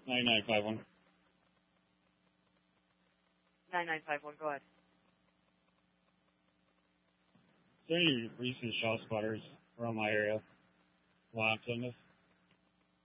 9951. 9951, go ahead. Is there any recent shot spotters around my area while I'm doing this?